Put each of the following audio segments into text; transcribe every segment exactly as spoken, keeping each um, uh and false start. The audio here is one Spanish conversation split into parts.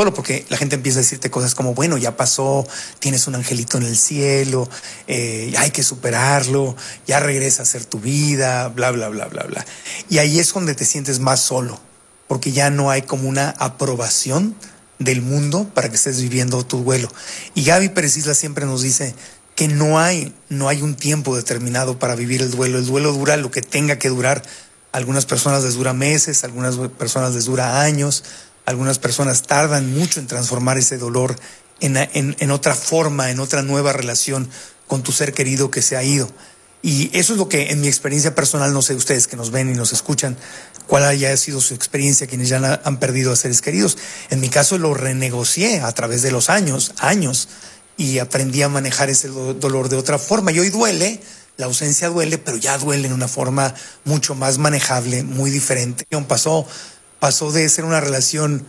solo, porque la gente empieza a decirte cosas como, bueno, ya pasó, tienes un angelito en el cielo, eh, hay que superarlo, ya regresa a ser tu vida, bla, bla, bla, bla, bla. Y ahí es donde te sientes más solo, porque ya no hay como una aprobación del mundo para que estés viviendo tu duelo. Y Gaby Pérez Isla siempre nos dice que no hay, no hay un tiempo determinado para vivir el duelo. El duelo dura lo que tenga que durar. Algunas personas les dura meses, algunas personas les dura años, algunas personas tardan mucho en transformar ese dolor en, en, en otra forma, en otra nueva relación con tu ser querido que se ha ido. Y eso es lo que en mi experiencia personal, no sé ustedes que nos ven y nos escuchan, cuál haya sido su experiencia, quienes ya han perdido a seres queridos. En mi caso lo renegocié a través de los años, años, y aprendí a manejar ese do- dolor de otra forma. Y hoy duele, la ausencia duele, pero ya duele en una forma mucho más manejable, muy diferente. Pasó, pasó de ser una relación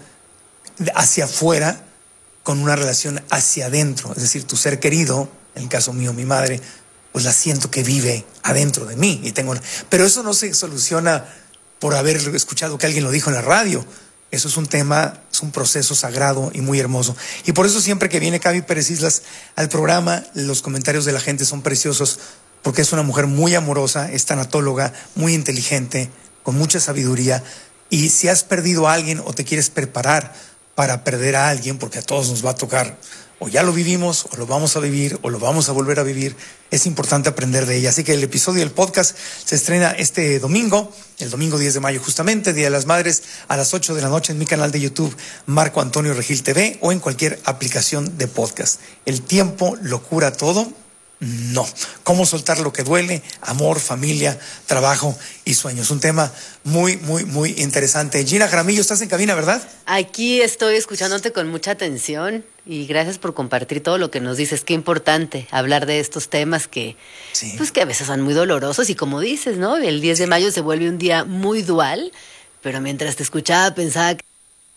hacia afuera con una relación hacia adentro. Es decir, tu ser querido, en el caso mío, mi madre, pues la siento que vive adentro de mí. Y tengo, pero eso no se soluciona por haber escuchado que alguien lo dijo en la radio. Eso es un tema, es un proceso sagrado y muy hermoso. Y por eso siempre que viene Gaby Pérez Islas al programa, los comentarios de la gente son preciosos, porque es una mujer muy amorosa, es tanatóloga, muy inteligente, con mucha sabiduría. Y si has perdido a alguien o te quieres preparar para perder a alguien, porque a todos nos va a tocar, o ya lo vivimos, o lo vamos a vivir, o lo vamos a volver a vivir, es importante aprender de ella. Así que el episodio del podcast se estrena este domingo, el domingo diez de mayo justamente, Día de las Madres, a las ocho de la noche en mi canal de YouTube, Marco Antonio Regil T V, o en cualquier aplicación de podcast. El tiempo lo cura todo. No. ¿Cómo soltar lo que duele? Amor, familia, trabajo y sueños. Un tema muy, muy, muy interesante. Gina Jaramillo, estás en cabina, ¿verdad? Aquí estoy escuchándote con mucha atención y gracias por compartir todo lo que nos dices. Qué importante hablar de estos temas que, sí. pues que a veces son muy dolorosos y como dices, ¿no? El diez de mayo se vuelve un día muy dual, pero mientras te escuchaba pensaba que,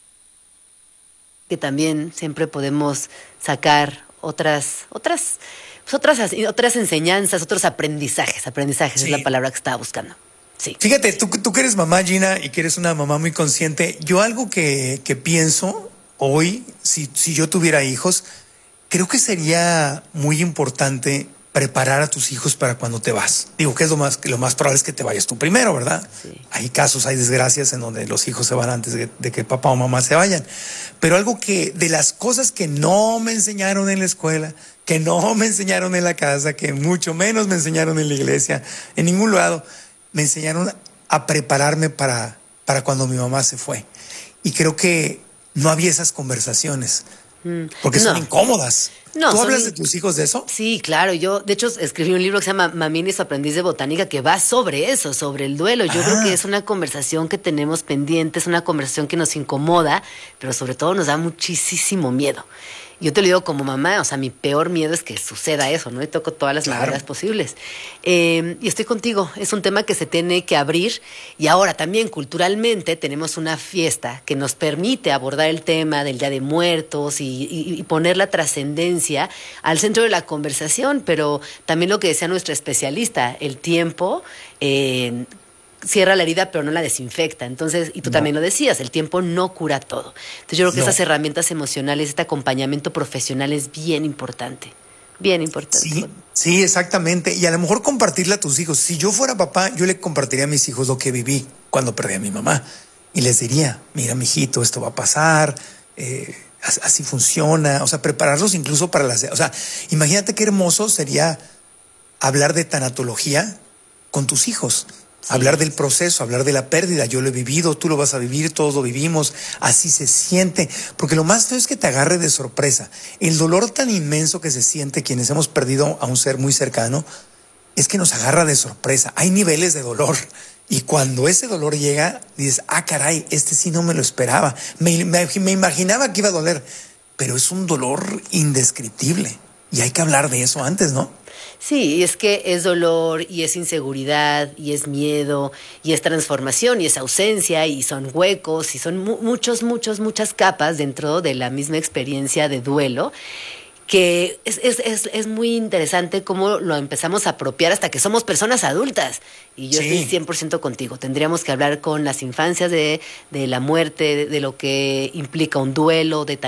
que también siempre podemos sacar otras, otras... Pues otras, otras enseñanzas, otros aprendizajes. Aprendizajes sí. Es la palabra que estaba buscando. Sí. Fíjate, tú, tú que eres mamá, Gina, y que eres una mamá muy consciente, yo algo que, que pienso hoy, si, si yo tuviera hijos, creo que sería muy importante preparar a tus hijos para cuando te vas. Digo que es lo más, lo más probable es que te vayas tú primero, ¿verdad? Sí. Hay casos, hay desgracias en donde los hijos se van antes de, de que papá o mamá se vayan. Pero algo que, de las cosas que no me enseñaron en la escuela, que no me enseñaron en la casa, que mucho menos me enseñaron en la iglesia, en ningún lado, me enseñaron a prepararme para, para cuando mi mamá se fue. Y creo que no había esas conversaciones, porque no. son incómodas. No, ¿Tú son... hablas de tus hijos de eso? Sí, claro. Yo, de hecho, escribí un libro que se llama Mamini, su aprendiz de botánica, que va sobre eso, sobre el duelo. Yo ah. creo que es una conversación que tenemos pendiente, es una conversación que nos incomoda, pero sobre todo nos da muchísimo miedo. Yo te lo digo como mamá, o sea, mi peor miedo es que suceda eso, ¿no? Y toco todas las claro. maneras posibles. Eh, y estoy contigo, es un tema que se tiene que abrir. Y ahora también, culturalmente, tenemos una fiesta que nos permite abordar el tema del Día de Muertos y, y, y poner la trascendencia al centro de la conversación. Pero también lo que decía nuestra especialista, el tiempo... Eh, cierra la herida, pero no la desinfecta. Entonces, y tú no. también lo decías, el tiempo no cura todo. Entonces, yo creo que no. esas herramientas emocionales, este acompañamiento profesional es bien importante. Bien importante. Sí, sí, exactamente. Y a lo mejor compartirle a tus hijos. Si yo fuera papá, yo le compartiría a mis hijos lo que viví cuando perdí a mi mamá. Y les diría, mira, mijito, esto va a pasar, eh, así funciona. O sea, prepararlos incluso para las... O sea, imagínate qué hermoso sería hablar de tanatología con tus hijos. Sí. Hablar del proceso, hablar de la pérdida. Yo lo he vivido, tú lo vas a vivir, todos lo vivimos. Así se siente. Porque lo más feo es que te agarre de sorpresa. El dolor tan inmenso que se siente quienes hemos perdido a un ser muy cercano es que nos agarra de sorpresa. Hay niveles de dolor. Y cuando ese dolor llega, dices, ah, caray, este sí no me lo esperaba. Me, me, me imaginaba que iba a doler. Pero es un dolor indescriptible. Y hay que hablar de eso antes, ¿no? Sí, es que es dolor y es inseguridad y es miedo y es transformación y es ausencia y son huecos y son mu- muchos, muchos, muchas capas dentro de la misma experiencia de duelo, que es, es, es, es muy interesante cómo lo empezamos a apropiar hasta que somos personas adultas. Y yo sí. estoy cien por ciento contigo. Tendríamos que hablar con las infancias de, de la muerte, de, de lo que implica un duelo, de